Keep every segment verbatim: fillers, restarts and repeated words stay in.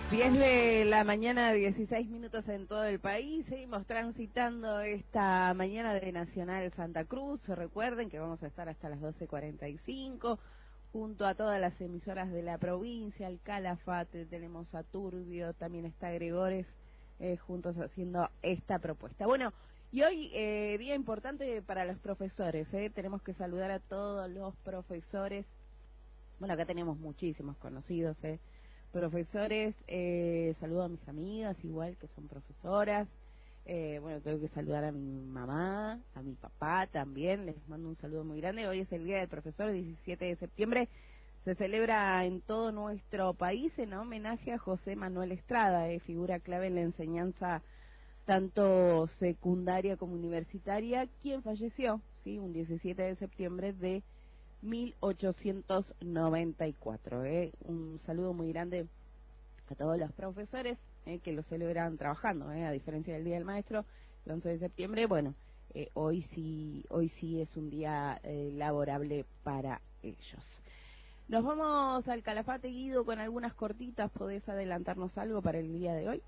diez de la mañana, dieciséis minutos en todo el país. Seguimos transitando esta mañana de Nacional Santa Cruz. Recuerden que vamos a estar hasta las doce cuarenta y cinco junto a todas las emisoras de la provincia, el Calafate, tenemos a Turbio, también está Gregores, eh, juntos haciendo esta propuesta. Bueno, y hoy eh, día importante para los profesores, eh, tenemos que saludar a todos los profesores. Bueno, acá tenemos muchísimos conocidos, eh, profesores, eh, saludo a mis amigas igual que son profesoras, eh, bueno, tengo que saludar a mi mamá, a mi papá también, les mando un saludo muy grande. Hoy es el Día del Profesor, diecisiete de septiembre, se celebra en todo nuestro país en homenaje a José Manuel Estrada, eh, figura clave en la enseñanza tanto secundaria como universitaria, quien falleció, sí, un diecisiete de septiembre de mil ochocientos noventa y cuatro. Eh. Un saludo muy grande a todos los profesores eh, que lo celebran trabajando, eh, a diferencia del Día del Maestro, el once de septiembre. Bueno, eh, hoy sí hoy sí es un día eh, laborable para ellos. Nos vamos al Calafate, Guido, con algunas cortitas. ¿Podés adelantarnos algo para el día de hoy?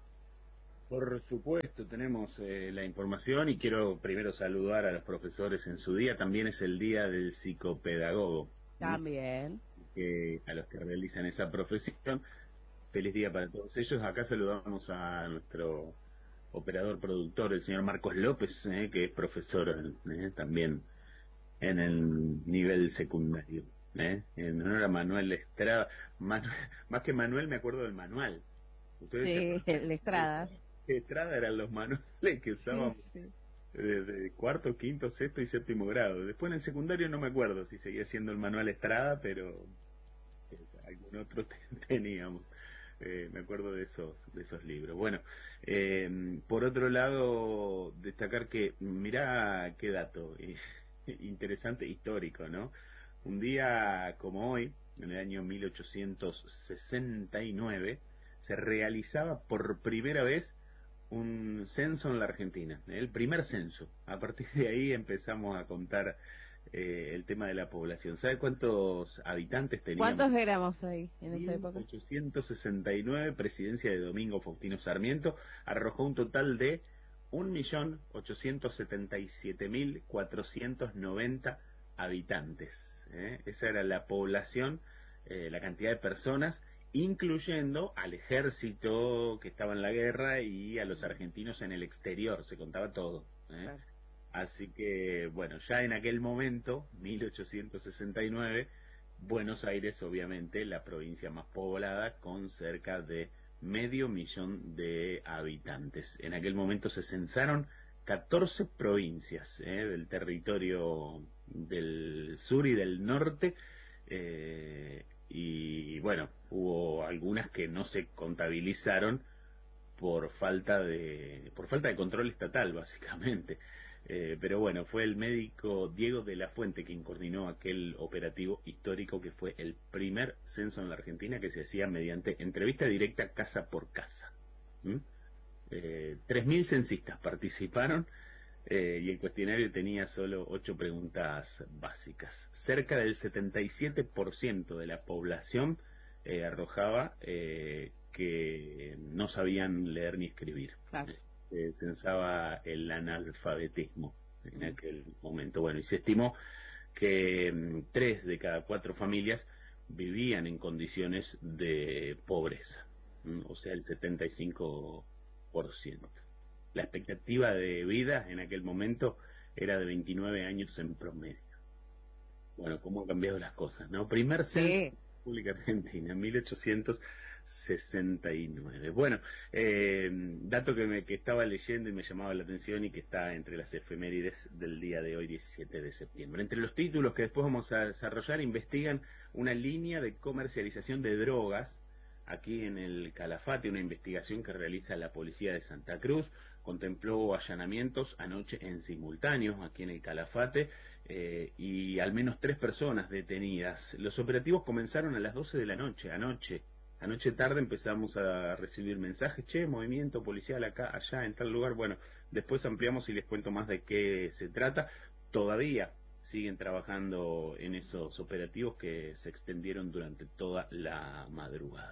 Por supuesto, tenemos eh, la información y quiero primero saludar a los profesores en su día. También es el día del psicopedagogo. También. Que a los que realizan esa profesión, feliz día para todos ellos. Acá saludamos a nuestro operador productor, el señor Marcos López, eh, que es profesor eh, también en el nivel secundario. Eh, en honor a Manuel Estrada. Manu más que Manuel, me acuerdo del manual. ¿Ustedes sí, el Estrada. Estrada eran los manuales que usábamos sí, sí. desde cuarto, quinto, sexto y séptimo grado. Después en el secundario no me acuerdo si seguía siendo el manual Estrada, pero eh, algún otro teníamos. Eh, me acuerdo de esos de esos libros. Bueno, eh, por otro lado, destacar que, mirá qué dato eh, interesante, histórico, ¿no? Un día como hoy, en el año mil ochocientos sesenta y nueve, se realizaba por primera vez un censo en la Argentina, el primer censo. A partir de ahí empezamos a contar eh, el tema de la población. ¿Sabe cuántos habitantes teníamos? ¿Cuántos éramos ahí en esa época? mil ochocientos sesenta y nueve, presidencia de Domingo Faustino Sarmiento, arrojó un total de un millón ochocientos setenta y siete mil cuatrocientos noventa habitantes. ¿eh? Esa era la población, eh, la cantidad de personas, incluyendo al ejército que estaba en la guerra y a los argentinos en el exterior, se contaba todo. ¿eh? Claro. Así que, bueno, ya en aquel momento, mil ochocientos sesenta y nueve, Buenos Aires, obviamente, la provincia más poblada, con cerca de medio millón de habitantes. En aquel momento se censaron catorce provincias ¿eh? del territorio del sur y del norte, eh, y bueno, hubo algunas que no se contabilizaron por falta de por falta de control estatal, básicamente. Eh, pero bueno, fue el médico Diego de la Fuente quien coordinó aquel operativo histórico que fue el primer censo en la Argentina, que se hacía mediante entrevista directa casa por casa. ¿Mm? Eh, tres mil censistas participaron eh, y el cuestionario tenía solo ocho preguntas básicas. Cerca del setenta y siete por ciento de la población eh, arrojaba eh, que no sabían leer ni escribir. Claro. Eh, censaba el analfabetismo en aquel momento. Bueno, y se estimó que mm, tres de cada cuatro familias vivían en condiciones de pobreza, ¿m? O sea, el setenta y cinco por ciento. La expectativa de vida en aquel momento era de veintinueve años en promedio. Bueno, cómo han cambiado las cosas, ¿no? Primer censo Sí. de la República Argentina, mil ochocientos sesenta y nueve. Bueno, eh, dato que, me, que estaba leyendo y me llamaba la atención y que está entre las efemérides del día de hoy, diecisiete de septiembre. Entre los títulos que después vamos a desarrollar, investigan una línea de comercialización de drogas aquí en el Calafate. Una investigación que realiza la policía de Santa Cruz contempló allanamientos anoche en simultáneo aquí en el Calafate, eh, y al menos tres personas detenidas. Los operativos comenzaron a las doce de la noche, anoche. Anoche tarde empezamos a recibir mensajes, che, movimiento policial acá, allá, en tal lugar. Bueno, después ampliamos y les cuento más de qué se trata. Todavía siguen trabajando en esos operativos que se extendieron durante toda la madrugada.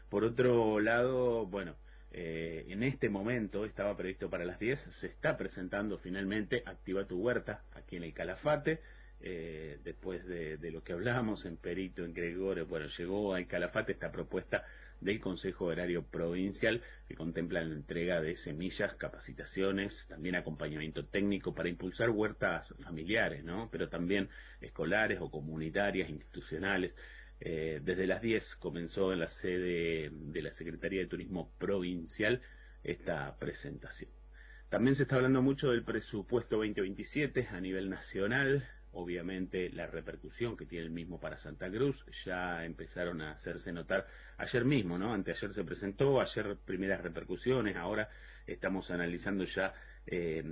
Por otro lado, bueno, eh, en este momento estaba previsto para las diez, se está presentando finalmente Activa tu Huerta aquí en el Calafate. Eh, después de, de lo que hablamos en Perito, en Gregorio, bueno, llegó al Calafate esta propuesta del Consejo Agrario Provincial que contempla la entrega de semillas, capacitaciones, también acompañamiento técnico para impulsar huertas familiares, ¿no? Pero también escolares o comunitarias, institucionales. Eh, desde las diez comenzó en la sede de la Secretaría de Turismo Provincial esta presentación. También se está hablando mucho del presupuesto veinte veintisiete a nivel nacional. Obviamente la repercusión que tiene el mismo para Santa Cruz ya empezaron a hacerse notar ayer mismo, ¿no? Anteayer se presentó, ayer primeras repercusiones, ahora estamos analizando ya eh,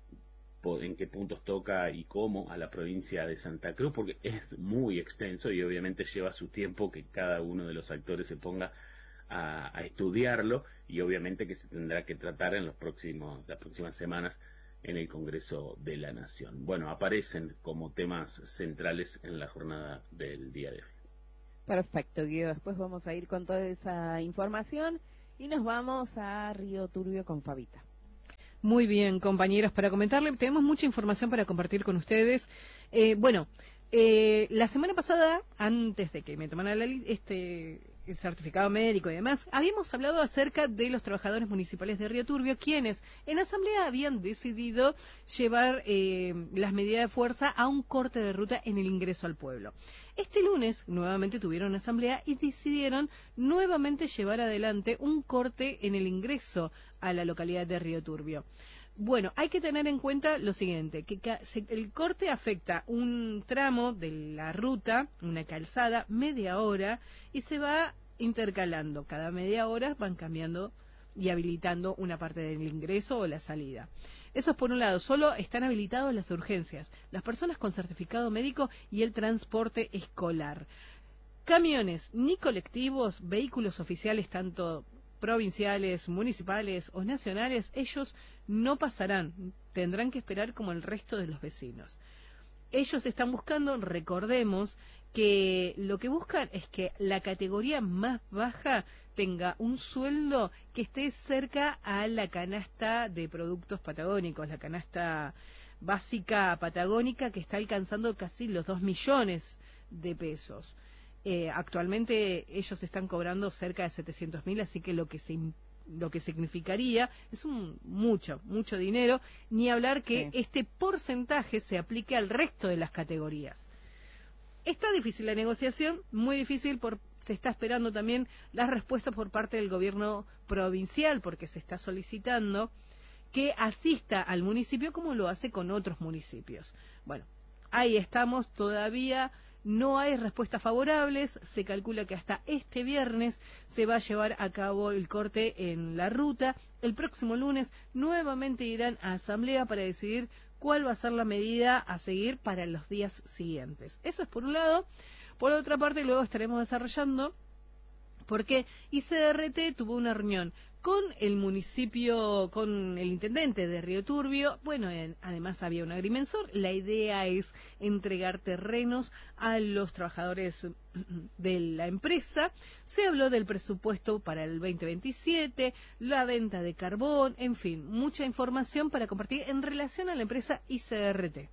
en qué puntos toca y cómo a la provincia de Santa Cruz, porque es muy extenso y obviamente lleva su tiempo que cada uno de los actores se ponga a, a estudiarlo, y obviamente que se tendrá que tratar en los próximos, las próximas semanas en el Congreso de la Nación. Bueno, aparecen como temas centrales en la jornada del día de hoy. Perfecto, Guido. Después vamos a ir con toda esa información y nos vamos a Río Turbio con Fabita. Muy bien, compañeros, para comentarle, tenemos mucha información para compartir con ustedes. Eh, bueno, eh, la semana pasada, antes de que me tomara la, este, el certificado médico y demás, habíamos hablado acerca de los trabajadores municipales de Río Turbio, quienes en asamblea habían decidido llevar eh, las medidas de fuerza a un corte de ruta en el ingreso al pueblo. Este lunes nuevamente tuvieron asamblea y decidieron nuevamente llevar adelante un corte en el ingreso a la localidad de Río Turbio. Bueno, hay que tener en cuenta lo siguiente, que el corte afecta un tramo de la ruta, una calzada, media hora, y se va intercalando. Cada media hora van cambiando y habilitando una parte del ingreso o la salida. Eso es por un lado. Solo están habilitados las urgencias, las personas con certificado médico y el transporte escolar. Camiones, ni colectivos, vehículos oficiales, tanto provinciales, municipales o nacionales, ellos no pasarán, tendrán que esperar como el resto de los vecinos. Ellos están buscando, recordemos, que lo que buscan es que la categoría más baja tenga un sueldo que esté cerca a la canasta de productos patagónicos, la canasta básica patagónica, que está alcanzando casi los dos millones de pesos. Eh, actualmente ellos están cobrando cerca de setecientos mil, así que lo que se lo que significaría es un mucho, mucho dinero, ni hablar que sí. Este porcentaje se aplique al resto de las categorías. Está difícil la negociación, muy difícil, por, se está esperando también las respuestas por parte del gobierno provincial, porque se está solicitando que asista al municipio como lo hace con otros municipios. Bueno, ahí estamos, todavía no hay respuestas favorables. Se calcula que hasta este viernes se va a llevar a cabo el corte en la ruta. El próximo lunes nuevamente irán a asamblea para decidir cuál va a ser la medida a seguir para los días siguientes. Eso es por un lado. Por otra parte, luego estaremos desarrollando porque I C R T tuvo una reunión con el municipio, con el intendente de Río Turbio. Bueno, en, además había un agrimensor. La idea es entregar terrenos a los trabajadores de la empresa. Se habló del presupuesto para el veinte veintisiete, la venta de carbón, en fin, mucha información para compartir en relación a la empresa I C R T.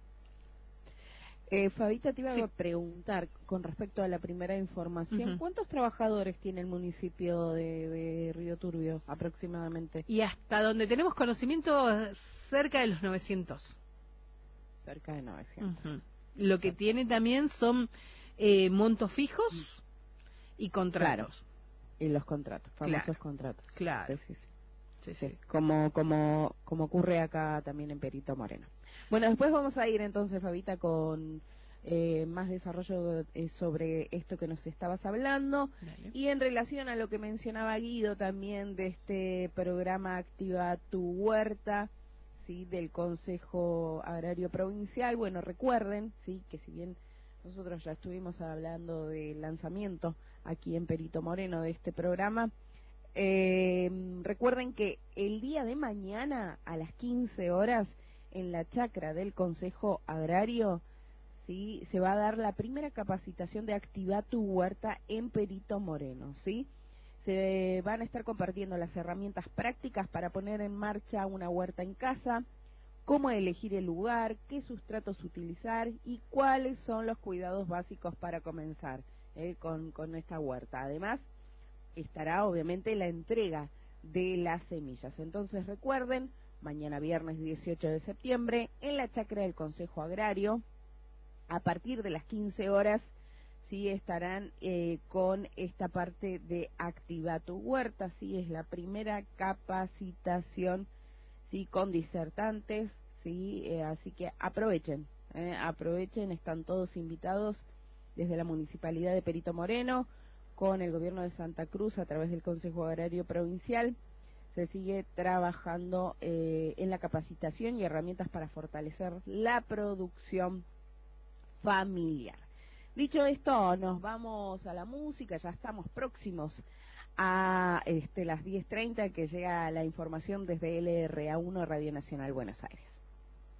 Eh, Fabita, te iba sí. a preguntar con respecto a la primera información, uh-huh. ¿cuántos trabajadores tiene el municipio de, de Río Turbio aproximadamente? Y hasta donde tenemos conocimiento, cerca de los novecientos. Cerca de novecientos. Uh-huh. Lo que Perfecto. Tiene también son eh, montos fijos y contratos. Claro. Y los contratos, famosos claro. contratos. Claro. Sí, sí, sí. Sí, sí. sí. Como, como, como ocurre acá también en Perito Moreno. Bueno, después vamos a ir entonces, Fabita, con eh, más desarrollo eh, sobre esto que nos estabas hablando. Dale. Y en relación a lo que mencionaba Guido también de este programa Activa tu Huerta, sí, del Consejo Agrario Provincial. Bueno, recuerden, sí, que si bien nosotros ya estuvimos hablando del lanzamiento aquí en Perito Moreno de este programa, eh, recuerden que el día de mañana a las quince horas en la chacra del Consejo Agrario, sí, se va a dar la primera capacitación de Activa tu Huerta en Perito Moreno, sí. Se van a estar compartiendo las herramientas prácticas para poner en marcha una huerta en casa, cómo elegir el lugar, qué sustratos utilizar y cuáles son los cuidados básicos para comenzar eh, con, con esta huerta. Además, estará obviamente la entrega de las semillas. Entonces recuerden, mañana viernes dieciocho de septiembre, en la chacra del Consejo Agrario, a partir de las quince horas, sí estarán eh, con esta parte de Activa tu Huerta, sí es la primera capacitación, sí, con disertantes, sí, eh, así que aprovechen, eh, aprovechen, están todos invitados desde la Municipalidad de Perito Moreno, con el Gobierno de Santa Cruz a través del Consejo Agrario Provincial. Se sigue trabajando eh, en la capacitación y herramientas para fortalecer la producción familiar. Dicho esto, nos vamos a la música, ya estamos próximos a este, las diez treinta, que llega la información desde L R A uno Radio Nacional Buenos Aires.